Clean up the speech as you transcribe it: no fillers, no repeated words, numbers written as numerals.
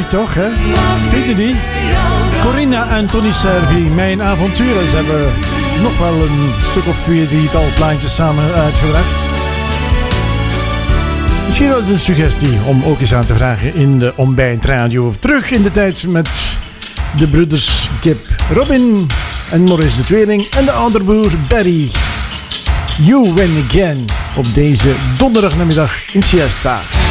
mooi toch, hè? Vind je die? Corinna en Tony Servi, Mijn Avonturen. Ze hebben nog wel een stuk of 2-3 plaatjes samen uitgebracht. Misschien wel eens een suggestie om ook eens aan te vragen in de ontbijtradio. Terug in de tijd met de broeders Kip, Robin en Maurice de tweeling en de ouderbroer Barry. You Win Again op deze donderdagmiddag in Siesta.